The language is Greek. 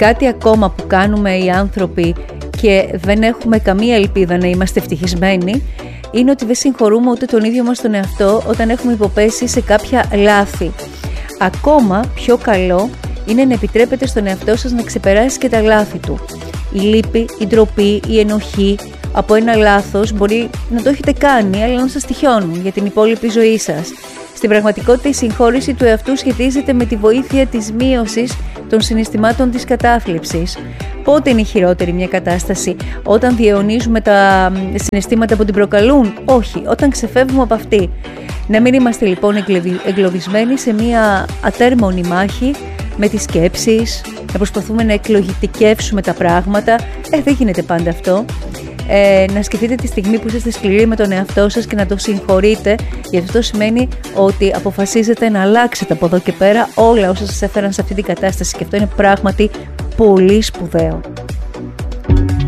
Κάτι ακόμα που κάνουμε οι άνθρωποι και δεν έχουμε καμία ελπίδα να είμαστε ευτυχισμένοι είναι ότι δεν συγχωρούμε ούτε τον ίδιο μας τον εαυτό όταν έχουμε υποπέσει σε κάποια λάθη. Ακόμα πιο καλό είναι να επιτρέπετε στον εαυτό σας να ξεπεράσει και τα λάθη του. Η λύπη, η ντροπή, η ενοχή από ένα λάθος μπορεί να το έχετε κάνει, αλλά να σας τυχιώνουν για την υπόλοιπη ζωή σας. Στην πραγματικότητα, η συγχώρεση του εαυτού σχετίζεται με τη βοήθεια της μείωσης των συναισθημάτων της κατάθλιψης. Πότε είναι η χειρότερη μια κατάσταση? Όταν διαιωνίζουμε τα συναισθήματα που την προκαλούν? Όχι, όταν ξεφεύγουμε από αυτή. Να μην είμαστε λοιπόν εγκλωβισμένοι σε μια ατέρμονη μάχη με τις σκέψεις, να προσπαθούμε να εκλογητικεύσουμε τα πράγματα. Δεν γίνεται πάντα αυτό. Να σκεφτείτε τη στιγμή που είστε σκληροί με τον εαυτό σας και να το συγχωρείτε, γιατί αυτό σημαίνει ότι αποφασίζετε να αλλάξετε από εδώ και πέρα όλα όσα σας έφεραν σε αυτή την κατάσταση, και αυτό είναι πράγματι πολύ σπουδαίο.